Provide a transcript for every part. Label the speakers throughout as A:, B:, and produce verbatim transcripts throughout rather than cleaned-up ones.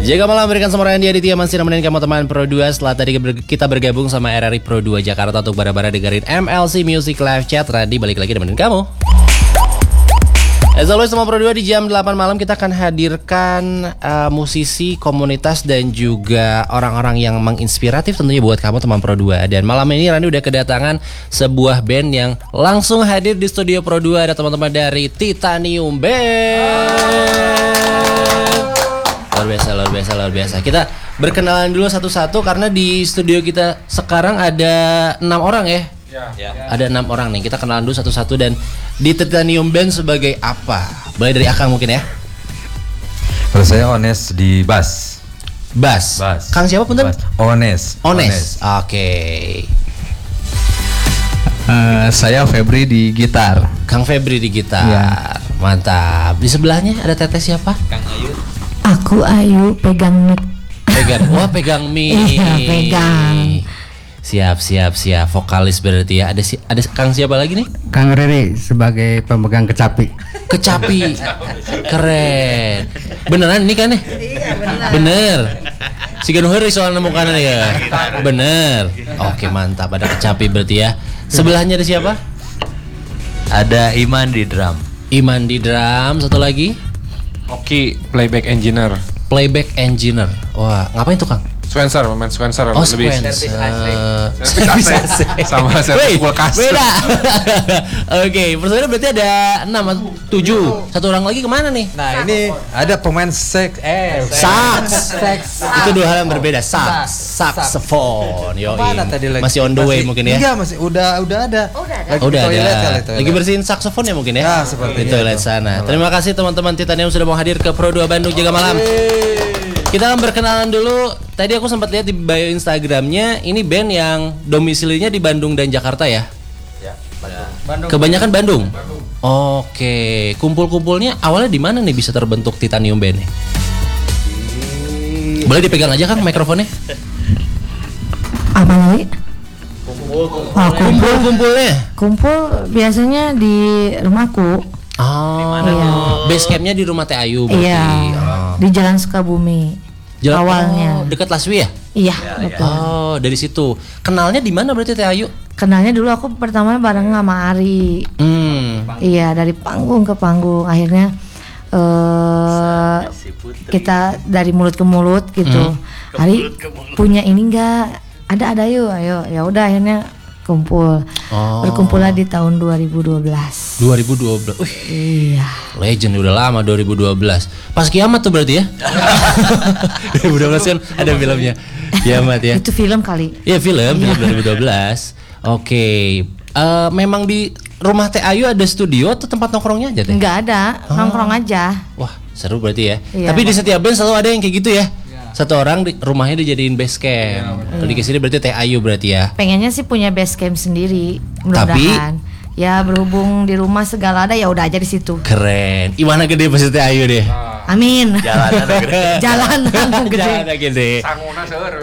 A: Jaga malam berikan sama Randy Aditya masih nemenin kamu teman Pro dua. Setelah tadi kita bergabung sama R R I Pro dua Jakarta untuk bara-bara dengerin M L C Music Live Chat. Randy balik lagi nemenin kamu. As always sama Pro dua di jam delapan malam kita akan hadirkan uh, musisi, komunitas dan juga orang-orang yang menginspiratif tentunya buat kamu teman Pro dua. Dan malam ini Randy udah kedatangan sebuah band yang langsung hadir di studio Pro dua. Ada teman-teman dari Titanium Band. Luar biasa, luar biasa, luar biasa. Kita berkenalan dulu satu-satu karena di studio kita sekarang ada enam orang ya. Ya. Ada enam orang nih. Kita kenalan dulu satu-satu dan di Titanium Band sebagai apa? Mulai dari Akang mungkin ya.
B: Kalau saya Ones di bass.
A: Bass.
B: Bass.
A: Kang siapa punten?
B: Ones.
A: Ones. Oke. Okay.
C: Uh, saya Febri di gitar.
A: Kang Febri di gitar. Ya. Mantap. Di sebelahnya ada teteh siapa?
D: Kang Ayu.
E: Aku Ayu pegang mic.
A: Pegang. Wah, pegang mic.
E: Iya, pegang.
A: Siap, siap, siap. Vokalis berarti ya. Ada si, ada Kang siapa lagi nih?
C: Kang Riri sebagai pemegang kecapi.
A: Kecapi. Keren. Beneran ini kan nih? Iya, bener. Bener. Si Ganuheri soal nemu kanan ya. Bener. Oke, mantap. Ada kecapi berarti ya. Sebelahnya ada siapa?
D: Ada Iman di drum.
A: Iman di drum. Satu lagi?
F: Oki, playback engineer.
A: Playback engineer. Wah, ngapain tuh Kang?
F: Sequencer, pemain sequencer
A: Oh,
F: lebih.
A: Sequencer.
F: Servis A C. Sama servis kulkas.
A: Beda. Oke, personilnya berarti ada enam atau tujuh. Satu orang lagi kemana nih?
B: Nah, ini ada pemain seks eh
A: sax. Itu dua hal yang berbeda. Sax, saxophone. Yo, masih on the way
B: masih,
A: mungkin ya?
B: Enggak, masih udah udah ada.
E: Udah ada.
B: Lagi
A: udah
B: toilet
A: ada.
B: kali, toilet.
A: Lagi bersihin saxophone ya mungkin ya?
B: Ya, seperti
A: di toilet sana. Terima kasih teman-teman Titanium sudah mau hadir ke Pro dua Bandung Jaga Malam. Kita akan berkenalan dulu. Tadi aku sempat lihat di bio Instagramnya, ini band yang domisilinya di Bandung dan Jakarta ya? Ya, Bandung. Kebanyakan Bandung. Bandung. Oke, kumpul-kumpulnya awalnya di mana nih bisa terbentuk Titanium Band nih? Boleh dipegang aja Kang mikrofonnya?
E: Apa lagi?
A: Kumpul, kumpul.
E: Oh, kumpul.
A: Kumpulnya?
E: Kumpul biasanya di rumahku.
A: Oh, iya. Base campnya di rumah Teh Ayu berarti.
E: Iya.
A: Oh.
E: Di Jalan Sukabumi.
A: Jalan,
E: awalnya.
A: Oh, dekat Laswi ya?
E: Iya, ya, betul.
A: Oh, dari situ. Kenalnya di mana berarti Teh Ayu?
E: Kenalnya dulu aku pertama bareng sama Ari.
A: Hmm.
E: Iya, dari panggung ke panggung. Akhirnya uh, kita dari mulut ke mulut gitu. Hmm. Ari punya ini enggak? Ada ada yuk, ayo. Ya udah akhirnya kumpul. Oh. Berkumpullah di tahun dua ribu dua belas.
A: dua ribu dua belas. Wih.
E: Iya.
A: Legend udah lama dua ribu dua belas. Pas kiamat tuh berarti ya? dua ribu dua belas kan ada filmnya. Kiamat ya.
E: Itu film kali.
A: Iya, film, film dua ribu dua belas. Oke. Okay. Uh, memang di rumah Teh Ayu ada studio atau tempat nongkrongnya aja Teh?
E: Enggak ada, oh. Nongkrong aja.
A: Wah, seru berarti ya.
E: Iya.
A: Tapi di setiap band selalu ada yang kayak gitu ya. Satu orang di, rumahnya dijadiin base camp. Ya, kalau di kesini berarti Teh Ayu berarti ya.
E: Pengennya sih punya base camp sendiri, mudah-mudahan. Tapi ya berhubung di rumah segala ada ya udah aja di situ.
A: Keren. Gimana gede pasti Teh Ayu deh.
E: Amin.
A: Jalanan gede.
E: Jalanan gede.
A: Jalanan gede.
F: Sanguna seueur.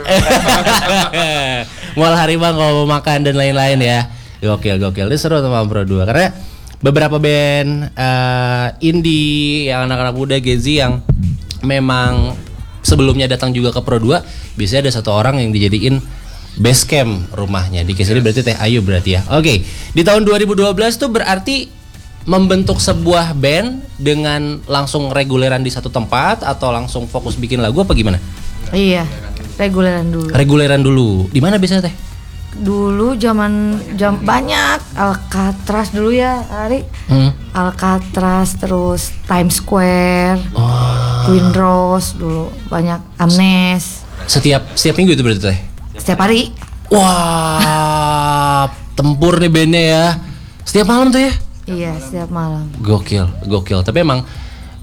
A: Mual harimau kalau mau makan dan lain-lain ya. Gokil gokil. Ini seru sama Pro dua karena beberapa band uh, indie yang anak-anak muda Gen Z yang memang sebelumnya datang juga ke Pro dua, biasanya ada satu orang yang dijadiin base camp rumahnya. Di kesini berarti Teh Ayu berarti ya. Oke, di tahun dua ribu dua belas tuh berarti membentuk sebuah band dengan langsung reguleran di satu tempat atau langsung fokus bikin lagu apa gimana?
E: Iya, reguleran dulu.
A: Reguleran dulu. Di mana biasanya Teh?
E: Dulu zaman jam banyak Alcatraz dulu ya, Ari. Hmm. Alcatraz terus Times Square. Oh. Queen Rose dulu banyak, Amnes.
A: Setiap setiap minggu itu berarti Teh?
E: Setiap hari.
A: Wah, tempur nih bandnya ya. Setiap malam tuh ya?
E: Iya, setiap malam.
A: Gokil, gokil. Tapi emang